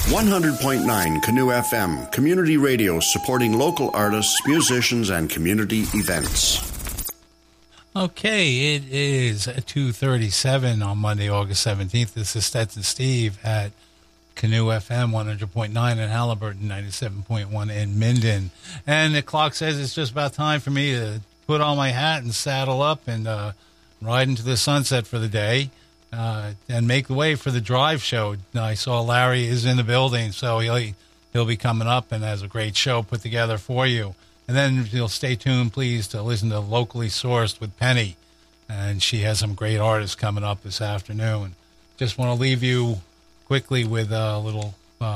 100.9 Canoe FM, community radio supporting local artists, musicians, and community events. Okay, it is 2:37 on Monday, August 17th. This is Stetson Steve at Canoe FM 100.9 in Halliburton, 97.1 in Minden. And the clock says it's just about time for me to put on my hat and saddle up and ride into the sunset for the day. And make the way for the drive show. I saw Larry is in the building, so he'll be coming up and has a great show put together for you. And then you'll stay tuned, please, to listen to Locally Sourced with Penny. And she has some great artists coming up this afternoon. Just want to leave you quickly with a little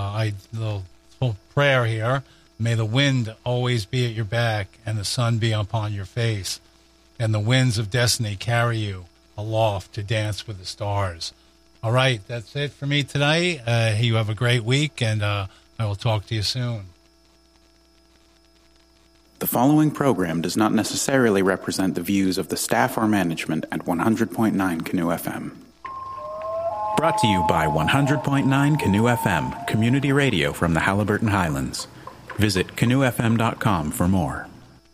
prayer here. May the wind always be at your back and the sun be upon your face, and the winds of destiny carry you aloft to dance with the stars. All right, that's it for me tonight. You have a great week, and I will talk to you soon. The following program does not necessarily represent the views of the staff or management at 100.9 Canoe FM. Brought to you by 100.9 Canoe FM, community radio from the Halliburton Highlands. Visit canoefm.com for more.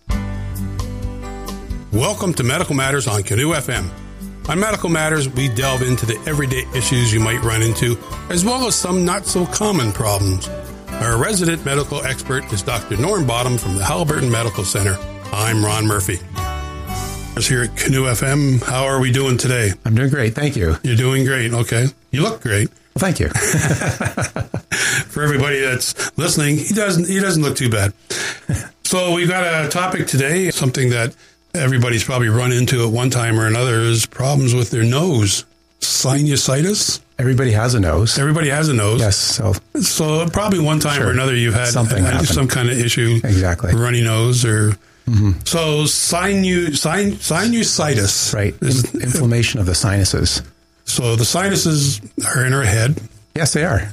Welcome to Medical Matters on Canoe FM. On Medical Matters, we delve into the everyday issues you might run into, as well as some not-so-common problems. Our resident medical expert is Dr. Norm Bottom from the Halliburton Medical Center. I'm Ron Murphy. Here at Canoe FM, how are we doing today? I'm doing great, thank you. You're doing great, okay. You look great. Well, thank you. For everybody that's listening, he doesn't look too bad. So we've got a topic today, something that everybody's probably run into at one time or another, is problems with their nose. Sinusitis? Everybody has a nose. Everybody has a nose. Yes. So probably one time or another you've had some kind of issue. Exactly. Runny nose or... Mm-hmm. So sinusitis. Right. Inflammation of the sinuses. So the sinuses are in our head. Yes, they are.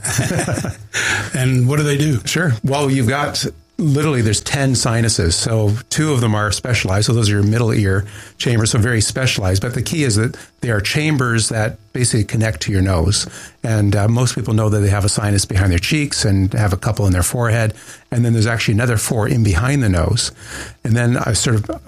And what do they do? Sure. Well, you've got... Literally, there's 10 sinuses. So 2 of them are specialized. So those are your middle ear chambers, so very specialized. But the key is that they are chambers that basically connect to your nose. And most people know that they have a sinus behind their cheeks and have a couple in their forehead. And then there's actually another 4 in behind the nose. And then I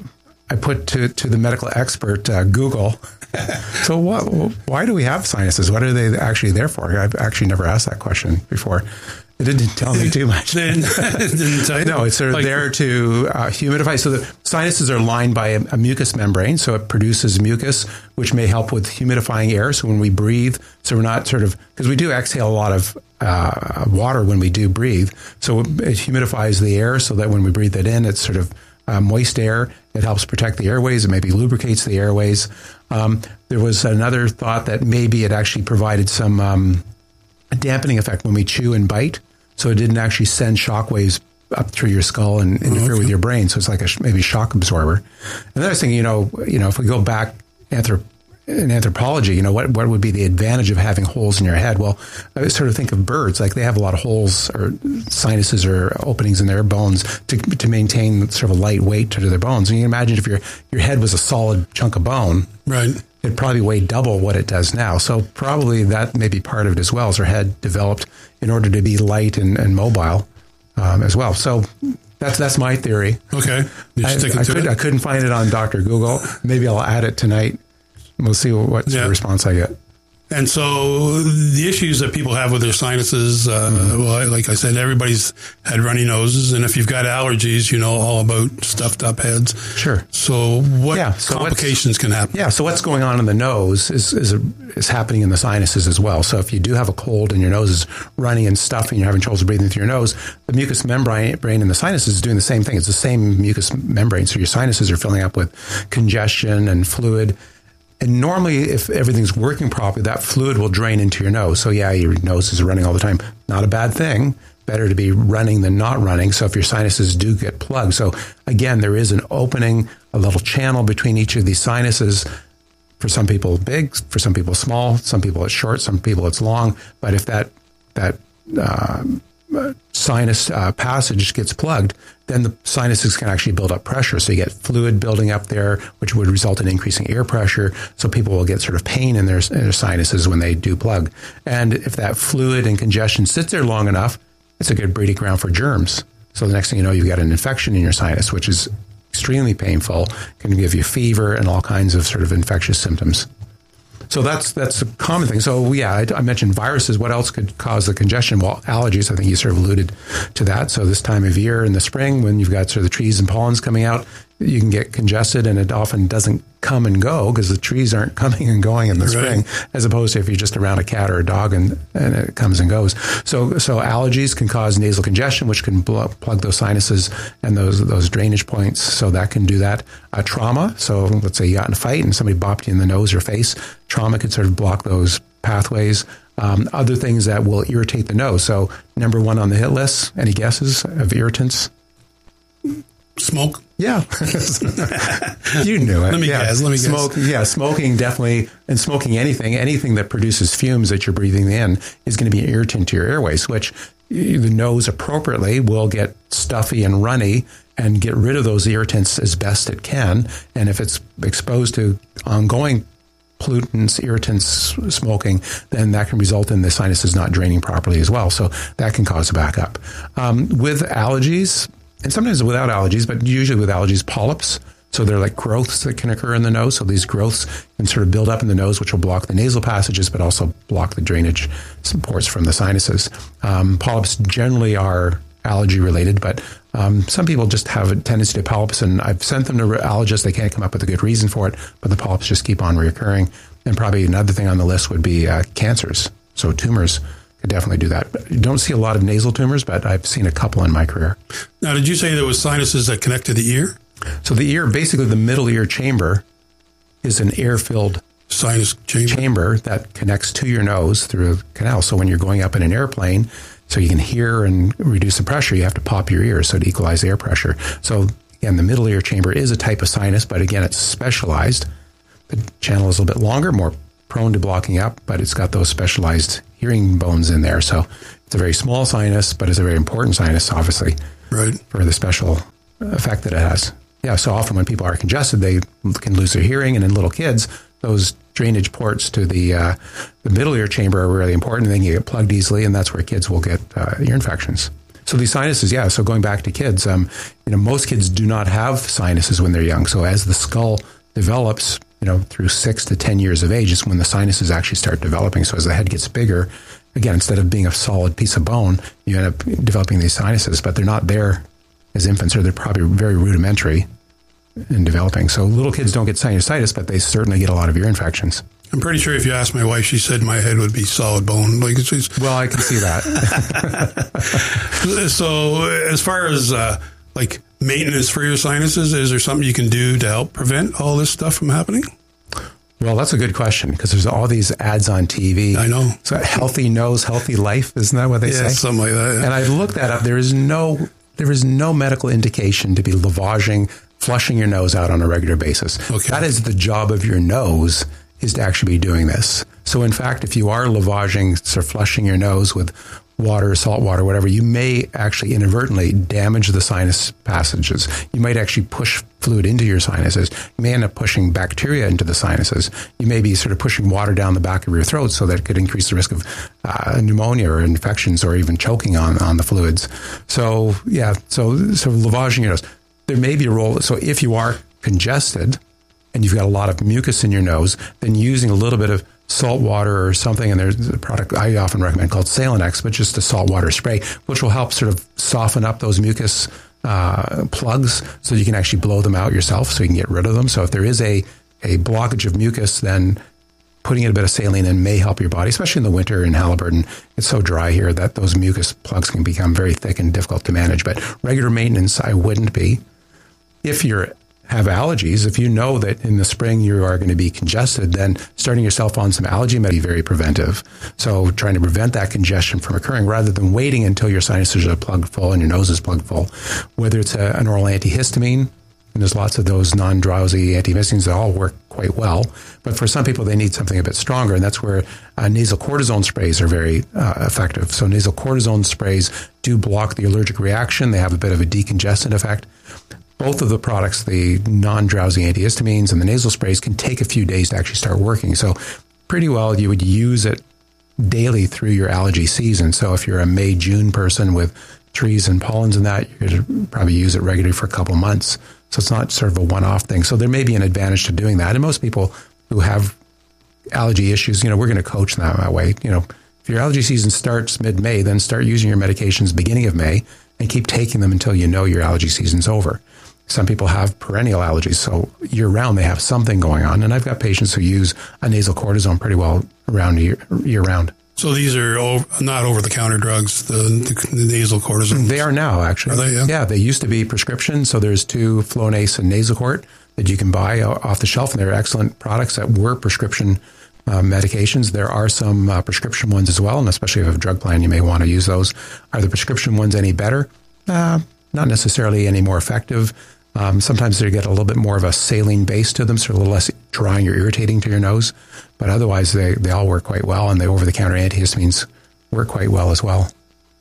put to the medical expert, Google, so why do we have sinuses? What are they actually there for? I've actually never asked that question before. It didn't tell me too much. Didn't tell you? No, it's sort of there to humidify. So the sinuses are lined by a mucous membrane, so it produces mucus, which may help with humidifying air. So when we breathe, so we're not because we do exhale a lot of water when we do breathe. So it humidifies the air so that when we breathe it in, it's sort of moist air. It helps protect the airways. It maybe lubricates the airways. There was another thought that maybe it actually provided some dampening effect when we chew and bite. So it didn't actually send shock waves up through your skull and interfere with your brain. So it's like maybe shock absorber. And then I was thinking, if we go back in anthropology, what would be the advantage of having holes in your head? Well, I sort of think of birds, like they have a lot of holes or sinuses or openings in their bones to maintain sort of a light weight to their bones. And you can imagine if your head was a solid chunk of bone, right, it'd probably weigh double what it does now. So probably that may be part of it as well, as our head developed in order to be light and mobile as well. So that's my theory. Okay. I couldn't find it on Dr. Google. Maybe I'll add it tonight. We'll see what sort of response I get. And so the issues that people have with their sinuses, well, like I said, everybody's had runny noses. And if you've got allergies, you know all about stuffed up heads. Sure. So complications can happen? Yeah. So what's going on in the nose is happening in the sinuses as well. So if you do have a cold and your nose is running and stuffy and you're having trouble breathing through your nose, the mucous membrane in the sinuses is doing the same thing. It's the same mucous membrane. So your sinuses are filling up with congestion and fluid. And normally, if everything's working properly, that fluid will drain into your nose. So yeah, your nose is running all the time. Not a bad thing. Better to be running than not running. So if your sinuses do get plugged. So again, there is an opening, a little channel between each of these sinuses. For some people, big. For some people, small. Some people, it's short. Some people, it's long. But if that sinus passage gets plugged, then the sinuses can actually build up pressure. So you get fluid building up there, which would result in increasing air pressure. So people will get sort of pain in their sinuses when they do plug. And if that fluid and congestion sits there long enough, it's a good breeding ground for germs. So the next thing you know, you've got an infection in your sinus, which is extremely painful, can give you fever and all kinds of sort of infectious symptoms. So that's a common thing. So yeah, I mentioned viruses. What else could cause the congestion? Well, allergies. I think you sort of alluded to that. So this time of year in the spring, when you've got sort of the trees and pollens coming out, you can get congested, and it often doesn't come and go because the trees aren't coming and going in the spring, as opposed to if you're just around a cat or a dog and it comes and goes. So allergies can cause nasal congestion, which can plug those sinuses and those drainage points. So that can do that. Trauma. So let's say you got in a fight and somebody bopped you in the nose or face. Trauma could sort of block those pathways. Other things that will irritate the nose. So number one on the hit list. Any guesses of irritants? Smoke? Yeah. You knew it. Let me guess. Smoking definitely, and smoking anything that produces fumes that you're breathing in is going to be an irritant to your airways, which the nose appropriately will get stuffy and runny and get rid of those irritants as best it can. And if it's exposed to ongoing pollutants, irritants, smoking, then that can result in the sinuses not draining properly as well. So that can cause a backup. With allergies, and sometimes without allergies, but usually with allergies, polyps. So they're like growths that can occur in the nose. So these growths can sort of build up in the nose, which will block the nasal passages, but also block the drainage supports from the sinuses. Polyps generally are allergy related, but some people just have a tendency to polyps, and I've sent them to allergists. They can't come up with a good reason for it, but the polyps just keep on reoccurring. And probably another thing on the list would be cancers. So tumors could definitely do that. You don't see a lot of nasal tumors, but I've seen a couple in my career. Now, did you say there was sinuses that connect to the ear? So the ear, basically the middle ear chamber, is an air-filled sinus chamber that connects to your nose through a canal. So when you're going up in an airplane, so you can hear and reduce the pressure, you have to pop your ears so to equalize air pressure. So again, the middle ear chamber is a type of sinus, but again, it's specialized. The channel is a little bit longer, more prone to blocking up, but it's got those specialized hearing bones in there. So it's a very small sinus, but it's a very important sinus, obviously, for the special effect that it has. Yeah, so often when people are congested, they can lose their hearing, and in little kids, those drainage ports to the middle ear chamber are really important. They can get plugged easily, and that's where kids will get ear infections. So these sinuses, so going back to kids, most kids do not have sinuses when they're young. So as the skull develops, through 6 to 10 years of age is when the sinuses actually start developing. So as the head gets bigger, again, instead of being a solid piece of bone, you end up developing these sinuses, but they're not there as infants, or they're probably very rudimentary in developing. So little kids don't get sinusitis, but they certainly get a lot of ear infections. I'm pretty sure if you asked my wife, she said my head would be solid bone. Well, I can see that. So as far as maintenance for your sinuses, is there something you can do to help prevent all this stuff from happening? Well, that's a good question, because there's all these ads on TV. I know. So healthy nose, healthy life. Isn't that what they say? Yeah, something like that. Yeah. And I've looked that up. There is no medical indication to be lavaging, flushing your nose out on a regular basis. Okay. That is the job of your nose, is to actually be doing this. So in fact, if you are lavaging, sort of flushing your nose with water, salt water, whatever, you may actually inadvertently damage the sinus passages. You might actually push fluid into your sinuses. You may end up pushing bacteria into the sinuses. You may be sort of pushing water down the back of your throat, so that could increase the risk of pneumonia or infections, or even choking on the fluids. So lavaging your nose. There may be a role. So if you are congested and you've got a lot of mucus in your nose, then using a little bit of salt water or something, and there's a product I often recommend called Salinex, but just a salt water spray, which will help sort of soften up those mucus plugs so you can actually blow them out yourself, so you can get rid of them. So if there is a blockage of mucus, then putting in a bit of saline in may help your body, especially in the winter in Haliburton. It's so dry here that those mucus plugs can become very thick and difficult to manage. But regular maintenance, I wouldn't be. If you have allergies, if you know that in the spring you are going to be congested, then starting yourself on some allergy may be very preventive. So trying to prevent that congestion from occurring rather than waiting until your sinuses are plugged full and your nose is plugged full. Whether it's an oral antihistamine, And there's lots of those non-drowsy antihistamines that all work quite well. But for some people, they need something a bit stronger, and that's where nasal cortisone sprays are very effective. So nasal cortisone sprays do block the allergic reaction. They have a bit of a decongestant effect. Both of the products, the non-drowsy antihistamines and the nasal sprays, can take a few days to actually start working. So pretty well, you would use it daily through your allergy season. So if you're a May, June person with trees and pollens and that, you're going to probably use it regularly for a couple of months. So it's not sort of a one-off thing. So there may be an advantage to doing that. And most people who have allergy issues, we're going to coach them that way. If your allergy season starts mid-May, then start using your medications beginning of May and keep taking them until you know your allergy season's over. Some people have perennial allergies, so year-round they have something going on. And I've got patients who use a nasal cortisone pretty well around year-round. So these are not over-the-counter drugs, the nasal cortisone? They are now, actually. Are they? Yeah? Yeah, they used to be prescription. So there's 2, Flonase and Nasacort, that you can buy off the shelf, and they're excellent products that were prescription medications. There are some prescription ones as well, and especially if you have a drug plan, you may want to use those. Are the prescription ones any better? Not necessarily any more effective. Sometimes they get a little bit more of a saline base to them, so a little less drying or irritating to your nose. But otherwise, they all work quite well, and the over-the-counter antihistamines work quite well as well.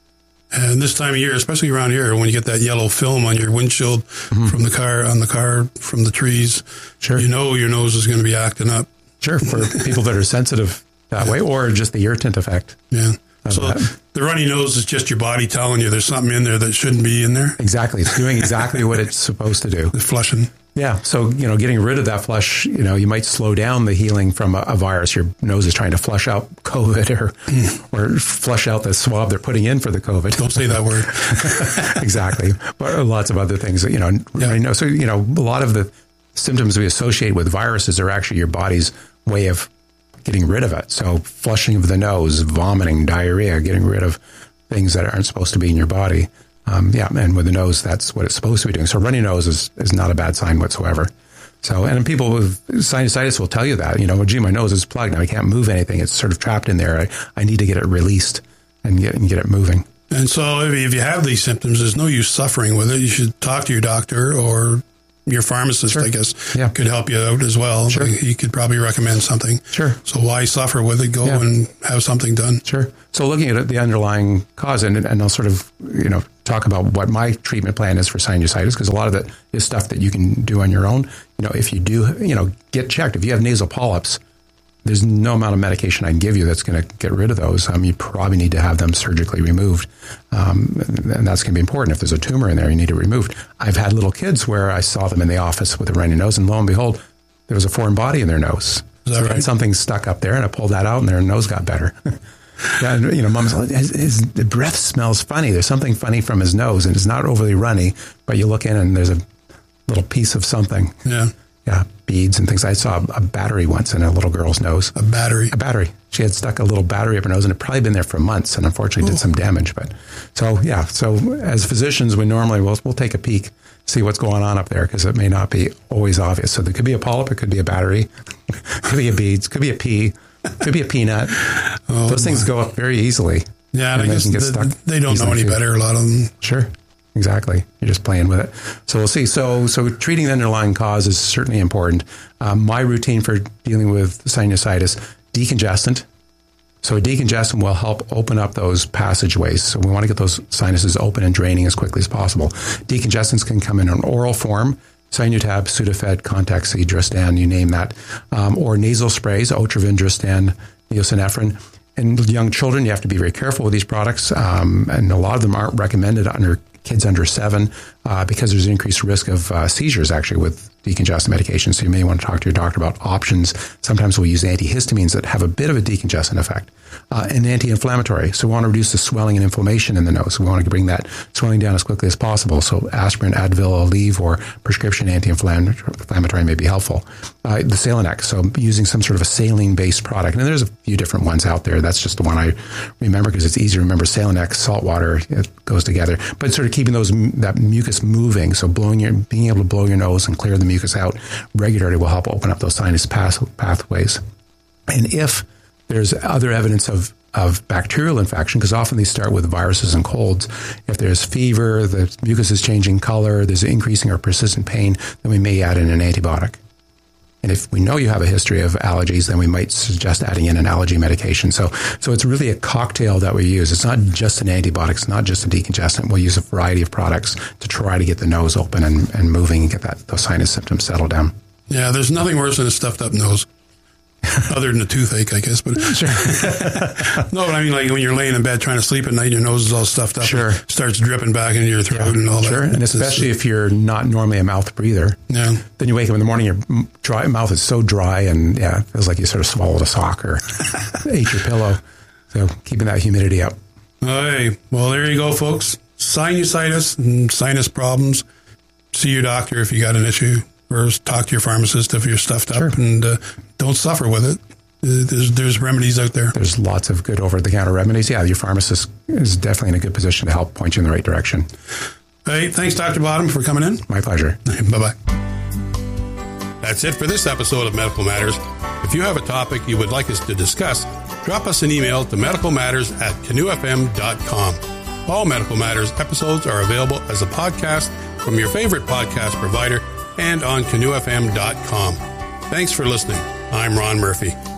And this time of year, especially around here, when you get that yellow film on your windshield from the car, from the trees, sure, your nose is going to be acting up. Sure, for people that are sensitive that way, or just the irritant effect. Yeah. So the runny nose is just your body telling you there's something in there that shouldn't be in there? Exactly. It's doing exactly what it's supposed to do. It's flushing. Yeah. So, getting rid of that flush, you might slow down the healing from a virus. Your nose is trying to flush out COVID or flush out the swab they're putting in for the COVID. Don't say that word. Exactly. But lots of other things that, Yeah. So, a lot of the symptoms we associate with viruses are actually your body's way of getting rid of it. So flushing of the nose, vomiting, diarrhea, getting rid of things that aren't supposed to be in your body. And with the nose, that's what it's supposed to be doing. So runny nose is not a bad sign whatsoever. So, and people with sinusitis will tell you that, gee, my nose is plugged and I can't move anything. It's sort of trapped in there. I need to get it released and get it moving. And so if you have these symptoms, there's no use suffering with it. You should talk to your doctor or your pharmacist, sure, I guess, yeah, could help you out as well. Sure. He could probably recommend something. Sure. So why suffer with it? Go Yeah. and have something done. Sure. So looking at the underlying cause, and I'll sort of, talk about what my treatment plan is for sinusitis, because a lot of it is stuff that you can do on your own. If you do, get checked. If you have nasal polyps, there's no amount of medication I can give you that's going to get rid of those. You probably need to have them surgically removed. And that's going to be important. If there's a tumor in there, you need it removed. I've had little kids where I saw them in the office with a runny nose, and lo and behold, there was a foreign body in their nose. Is that right? Something stuck up there, and I pulled that out, and their nose got better. Yeah, Mom's like, his breath smells funny. There's something funny from his nose, and it's not overly runny, but you look in, and there's a little piece of something. Yeah. Yeah, beads and things. I saw a battery once in a little girl's nose. A battery? A battery. She had stuck a little battery up her nose, and it probably been there for months, and unfortunately did some damage. But so as physicians, we normally we'll take a peek, see what's going on up there, because it may not be always obvious. So there could be a polyp, it could be a battery, could be a beads, could be a pea, could be a peanut. Those things go up very easily. Yeah, and I guess they don't know any better, a lot of them. Sure. Exactly. You're just playing with it. So we'll see. So treating the underlying cause is certainly important. My routine for dealing with sinusitis, decongestant. So a decongestant will help open up those passageways. So we want to get those sinuses open and draining as quickly as possible. Decongestants can come in an oral form, Sinutab, Sudafed, Contac-C, Dristan, you name that, or nasal sprays, Otrivin, Dristan, Neosynephrine. In young children, you have to be very careful with these products, and a lot of them aren't recommended under kids under 7 because there's an increased risk of seizures actually with decongestant medications. So you may want to talk to your doctor about options. Sometimes we'll use antihistamines that have a bit of a decongestant effect and anti-inflammatory. So we want to reduce the swelling and inflammation in the nose. We want to bring that swelling down as quickly as possible. So aspirin, Advil, Aleve, or prescription anti-inflammatory may be helpful. The Salinex, so using some sort of a saline-based product. And there's a few different ones out there. That's just the one I remember because it's easy to remember. Salinex, salt water, it goes together. But sort of keeping that mucus moving. So being able to blow your nose and clear the mucus out regularly will help open up those sinus pathways. And if there's other evidence of of bacterial infection, because often they start with viruses and colds. If there's fever, the mucus is changing color, there's increasing or persistent pain, then we may add in an antibiotic. And if we know you have a history of allergies, then we might suggest adding in an allergy medication. So it's really a cocktail that we use. It's not just an antibiotic. It's not just a decongestant. We'll use a variety of products to try to get the nose open and moving and get those sinus symptoms settled down. Yeah, there's nothing worse than a stuffed up nose. Other than a toothache, I guess. But sure. No, but I mean, like when you're laying in bed trying to sleep at night, your nose is all stuffed up. Sure. It starts dripping back into your throat and all that. Sure, and especially if you're not normally a mouth breather. Yeah. Then you wake up in the morning, your mouth is so dry, and it feels like you sort of swallowed a sock or ate your pillow. So keeping that humidity up. Hey, well, there you go, folks. Sinusitis and sinus problems. See your doctor if you got an issue. Or talk to your pharmacist if you're stuffed up, and don't suffer with it. There's remedies out there. There's lots of good over-the-counter remedies. Yeah, your pharmacist is definitely in a good position to help point you in the right direction. Hey, thanks, Dr. Bottom, for coming in. My pleasure. Bye-bye. That's it for this episode of Medical Matters. If you have a topic you would like us to discuss, drop us an email to medicalmatters@canoefm.com. All Medical Matters episodes are available as a podcast from your favorite podcast provider and on canoefm.com. Thanks for listening. I'm Ron Murphy.